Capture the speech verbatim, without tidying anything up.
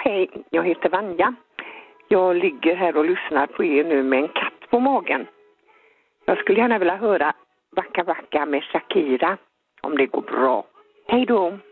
hej, jag heter Vanja. Jag ligger här och lyssnar på er nu med en katt på magen. Jag skulle gärna vilja höra Waka Waka med Shakira, om det går bra. Hej då!